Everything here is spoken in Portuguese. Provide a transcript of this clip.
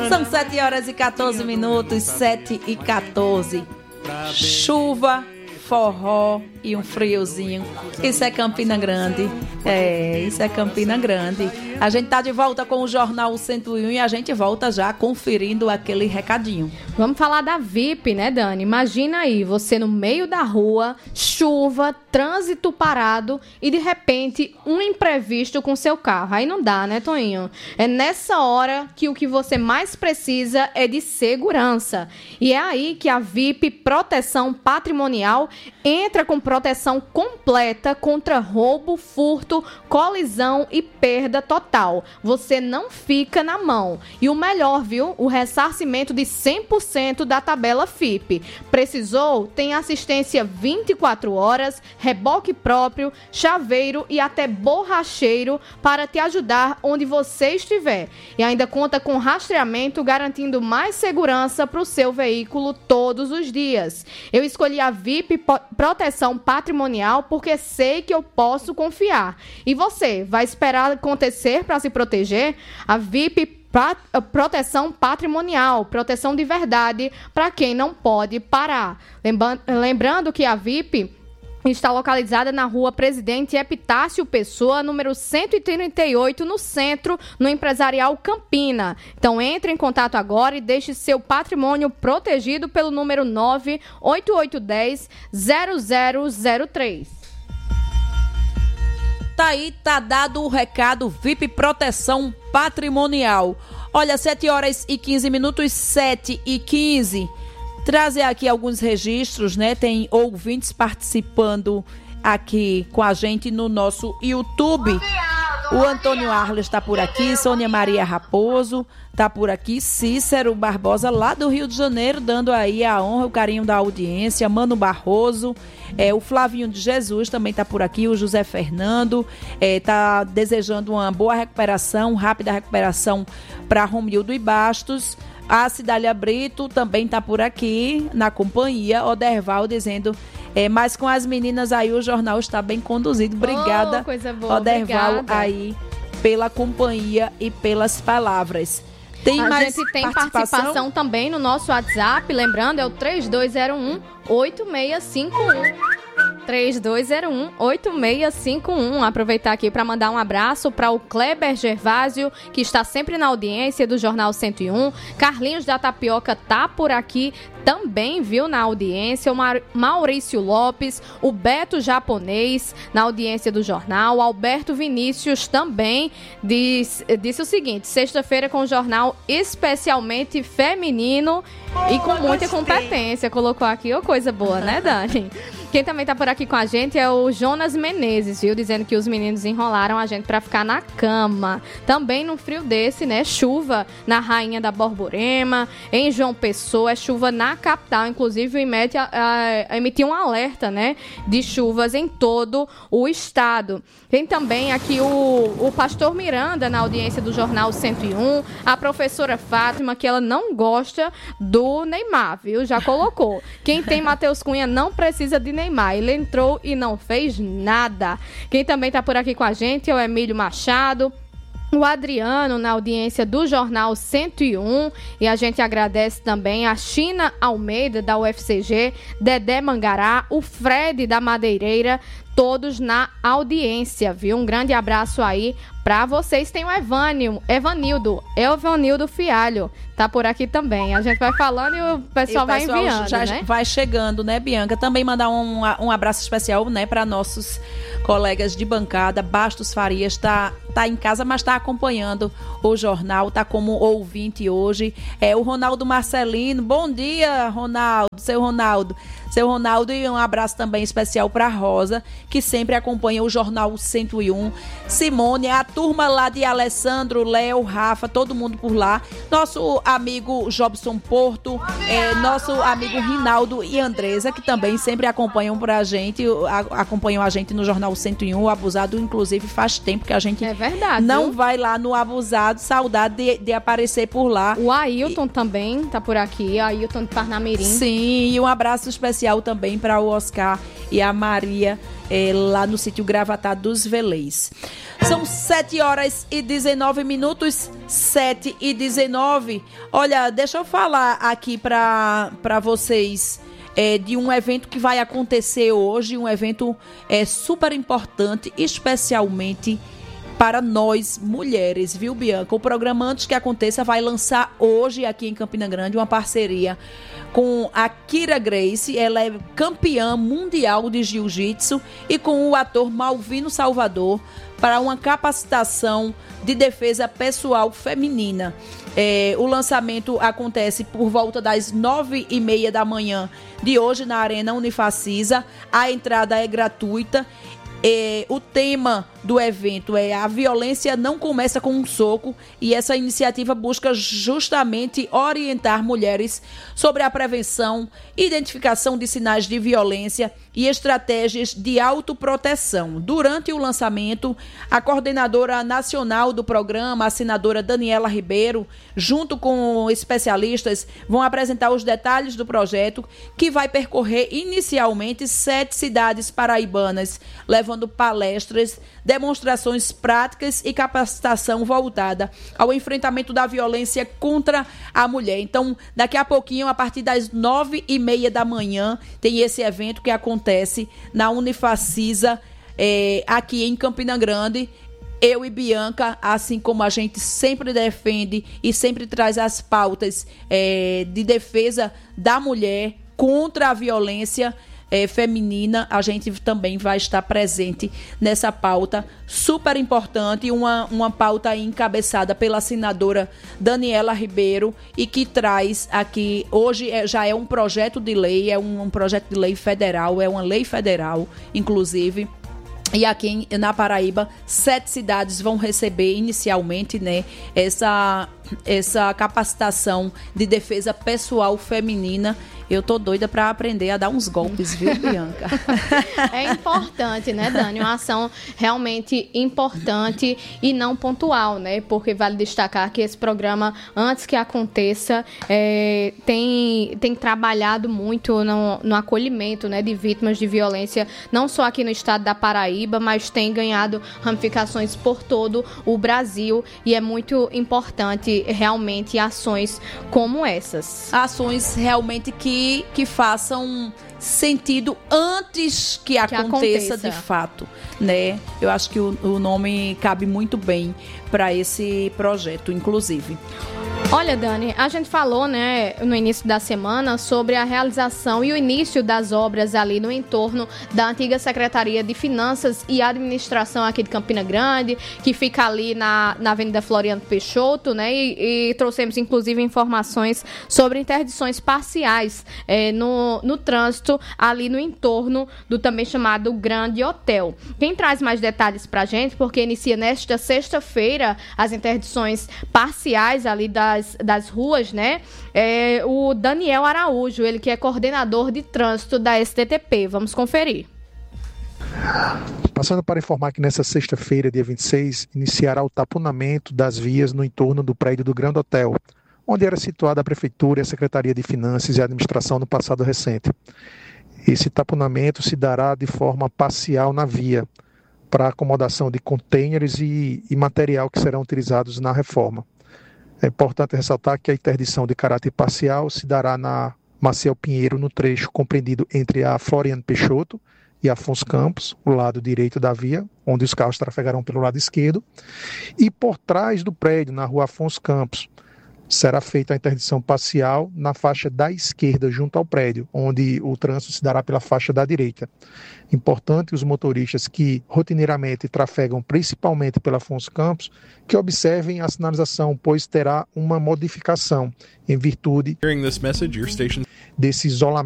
São 7 horas e 14 minutos, 7 e 14. Chuva, forró e um friozinho. Isso é Campina Grande. Isso é Campina Grande. A gente tá de volta com o Jornal 101 e a gente volta já conferindo aquele recadinho. Vamos falar da VIP, né, Dani? Imagina aí, você no meio da rua, chuva, trânsito parado e de repente um imprevisto com seu carro. Aí não dá, né, Toninho? É nessa hora que o que você mais precisa é de segurança. E é aí que a VIP Proteção Patrimonial entra com proteção completa contra roubo, furto, colisão e perda total. Você não fica na mão. E o melhor, viu? O ressarcimento de 100% da tabela FIP. Precisou? Tem assistência 24 horas, reboque próprio, chaveiro e até borracheiro para te ajudar onde você estiver. E ainda conta com rastreamento, garantindo mais segurança para o seu veículo todos os dias. Eu escolhi a VIP Proteção Patrimonial porque sei que eu posso confiar. E você, vai esperar acontecer para se proteger? A VIP Proteção Patrimonial, proteção de verdade para quem não pode parar. Lembrando que a VIP está localizada na rua Presidente Epitácio Pessoa, número 138, no centro, no Empresarial Campina. Então, entre em contato agora e deixe seu patrimônio protegido pelo número 98810-0003. Tá aí, tá dado o recado VIP Proteção Patrimonial. Olha, 7 horas e 15 minutos, 7 e 15. Trazer aqui alguns registros, né? Tem ouvintes participando aqui com a gente no nosso YouTube. O Antônio Arles está por aqui, Sônia Maria Raposo está por aqui, Cícero Barbosa, lá do Rio de Janeiro, dando aí a honra, o carinho da audiência, Mano Barroso, o Flavinho de Jesus também está por aqui, o José Fernando, está desejando uma boa recuperação, rápida recuperação para Romildo e Bastos. A Cidália Brito também está por aqui, na companhia. Oderval dizendo, mas com as meninas aí o jornal está bem conduzido. Obrigada, coisa boa, Oderval, obrigada. aí pela companhia e pelas palavras. Tem a mais gente tem participação também no nosso WhatsApp, lembrando, é o 3201-8651. 3201-8651. Aproveitar aqui para mandar um abraço para o Kleber Gervásio, que está sempre na audiência do Jornal 101. Carlinhos da Tapioca tá por aqui também, viu, na audiência. O Maurício Lopes, o Beto Japonês na audiência do jornal. Alberto Vinícius também disse o seguinte: sexta-feira com o jornal especialmente feminino e com muita competência. Colocou aqui, coisa boa, né, Dani? Quem também tá por aqui com a gente é o Jonas Menezes, viu? Dizendo que os meninos enrolaram a gente pra ficar na cama. Também num frio desse, né? Chuva na Rainha da Borborema, em João Pessoa, é chuva na capital. Inclusive, o IMET emitiu um alerta, né? De chuvas em todo o estado. Tem também aqui o pastor Miranda na audiência do Jornal 101. A professora Fátima, que ela não gosta do Neymar, viu? Já colocou. Quem tem Matheus Cunha não precisa de Neymar. Ele entrou e não fez nada. Quem também está por aqui com a gente é o Emílio Machado, o Adriano na audiência do Jornal 101, e a gente agradece também a China Almeida da UFCG, Dedé Mangará, o Fred da Madeireira, todos na audiência, viu? Um grande abraço aí pra vocês. Tem o Evanildo Fialho, tá por aqui também. A gente vai falando e o pessoal vai enviando, já, né? Vai chegando, né, Bianca? Também mandar um abraço especial, né, para nossos colegas de bancada. Bastos Farias tá em casa, mas tá acompanhando o jornal, tá como ouvinte hoje. O Ronaldo Marcelino. Bom dia, Ronaldo, seu Ronaldo, e um abraço também especial para Rosa, que sempre acompanha o Jornal 101. Simone, a turma lá de Alessandro, Léo, Rafa, todo mundo por lá. Nosso amigo Jobson Porto, nosso amigo Rinaldo e Andresa, que também sempre acompanham a gente no Jornal 101. O Abusado, inclusive, faz tempo que a gente não vai lá no Abusado. Saudade de aparecer por lá. O Ailton também tá por aqui, Ailton de Parnamirim. Sim, e um abraço especial também para o Oscar e a Maria, lá no sítio Gravatá dos Velês. São 7 horas e 19 minutos, 7h19. Olha, deixa eu falar aqui para vocês de um evento que vai acontecer hoje, um evento super importante, especialmente para nós mulheres, viu, Bianca? O programa Antes que Aconteça vai lançar hoje aqui em Campina Grande uma parceria com a Kira Grace, ela é campeã mundial de jiu-jitsu, e com o ator Malvino Salvador, para uma capacitação de defesa pessoal feminina. O lançamento acontece por volta das 9h30 da manhã de hoje na Arena Unifacisa. A entrada é gratuita. O tema do evento é A Violência Não Começa com um Soco, e essa iniciativa busca justamente orientar mulheres sobre a prevenção, identificação de sinais de violência e estratégias de autoproteção. Durante o lançamento, a coordenadora nacional do programa, a senadora Daniela Ribeiro, junto com especialistas, vão apresentar os detalhes do projeto, que vai percorrer inicialmente 7 cidades paraibanas, levando palestras, demonstrações práticas e capacitação voltada ao enfrentamento da violência contra a mulher. Então, daqui a pouquinho, a partir das 9h30 da manhã, tem esse evento que acontece na Unifacisa, aqui em Campina Grande. Eu e Bianca, assim como a gente sempre defende e sempre traz as pautas de defesa da mulher contra a violência feminina, a gente também vai estar presente nessa pauta super importante, uma pauta encabeçada pela senadora Daniela Ribeiro, e que traz aqui, hoje já é um projeto de lei, é um projeto de lei federal, é uma lei federal, inclusive. E aqui na Paraíba, 7 cidades vão receber inicialmente, né, essa capacitação de defesa pessoal feminina. Eu tô doida para aprender a dar uns golpes, viu, Bianca? É importante, né, Dani? Uma ação realmente importante e não pontual, né? Porque vale destacar que esse programa, Antes que Aconteça, tem trabalhado muito no acolhimento, né, de vítimas de violência, não só aqui no estado da Paraíba, mas tem ganhado ramificações por todo o Brasil, e é muito importante realmente ações como essas. Ações realmente que façam sentido antes que aconteça de fato, né? Eu acho que o nome cabe muito bem para esse projeto, inclusive. Olha, Dani, a gente falou, né, no início da semana sobre a realização e o início das obras ali no entorno da antiga Secretaria de Finanças e Administração aqui de Campina Grande, que fica ali na Avenida Floriano Peixoto, né, e trouxemos inclusive informações sobre interdições parciais no trânsito ali no entorno do também chamado Grande Hotel. Quem traz mais detalhes pra gente, porque inicia nesta sexta-feira as interdições parciais ali das ruas, né? O Daniel Araújo, ele que é coordenador de trânsito da STTP. Vamos conferir. Passando para informar que nesta sexta-feira, dia 26, iniciará o taponamento das vias no entorno do prédio do Grande Hotel, onde era situada a Prefeitura e a Secretaria de Finanças e Administração no passado recente. Esse taponamento se dará de forma parcial na via, para acomodação de contêineres e material que serão utilizados na reforma. É importante ressaltar que a interdição de caráter parcial se dará na Maciel Pinheiro, no trecho compreendido entre a Floriano Peixoto e Afonso Campos, o lado direito da via, onde os carros trafegarão pelo lado esquerdo, e por trás do prédio, na rua Afonso Campos, será feita a interdição parcial na faixa da esquerda, junto ao prédio, onde o trânsito se dará pela faixa da direita. Importante os motoristas que rotineiramente trafegam principalmente pela Afonso Campos, que observem a sinalização, pois terá uma modificação em virtude desse isolamento